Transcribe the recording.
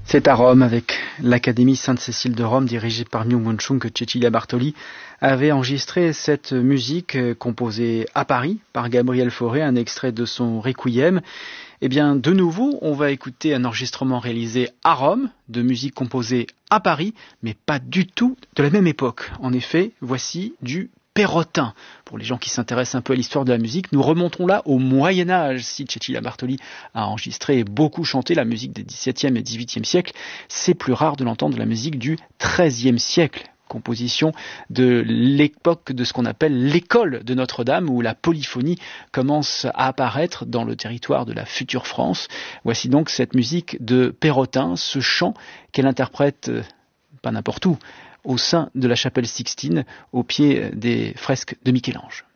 C'est à Rome, avec l'Académie Sainte-Cécile de Rome, dirigée par Myung-Whun Chung, que Cecilia Bartoli avait enregistré cette musique composée à Paris par Gabriel Fauré, un extrait de son Requiem. Eh bien, de nouveau, on va écouter un enregistrement réalisé à Rome, de musique composée à Paris, mais pas du tout de la même époque. En effet, voici du Perrotin. Pour les gens qui s'intéressent un peu à l'histoire de la musique, nous remontons là au Moyen-Âge. Si Cecilia Bartoli a enregistré et beaucoup chanté la musique des XVIIe et XVIIIe siècles, c'est plus rare de l'entendre la musique du XIIIe siècle. Composition de l'époque de ce qu'on appelle l'école de Notre-Dame, où la polyphonie commence à apparaître dans le territoire de la future France. Voici donc cette musique de Perrotin, ce chant qu'elle interprète pas n'importe où, au sein de la chapelle Sixtine, au pied des fresques de Michel-Ange.